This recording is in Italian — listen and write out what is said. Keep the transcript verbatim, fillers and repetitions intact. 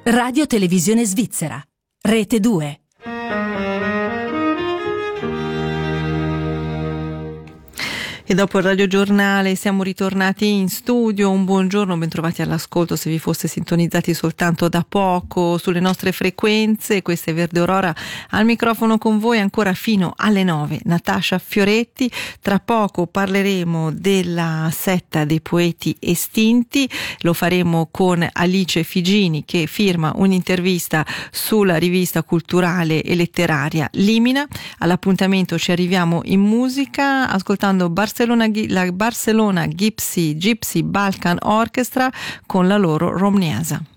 Radio Televisione Svizzera, Rete due. E dopo il radiogiornale siamo ritornati in studio. Un buongiorno, bentrovati all'ascolto se vi foste sintonizzati soltanto da poco sulle nostre frequenze. Questa è Verde Aurora, al microfono con voi ancora fino alle nove Natascia Fioretti. Tra poco parleremo della setta dei poeti estinti, lo faremo con Alice Figini che firma un'intervista sulla rivista culturale e letteraria Limina. All'appuntamento ci arriviamo in musica ascoltando Barcellona Barcelona, la Barcelona Gypsy Gypsy Balkan Orchestra con la loro Romneasa.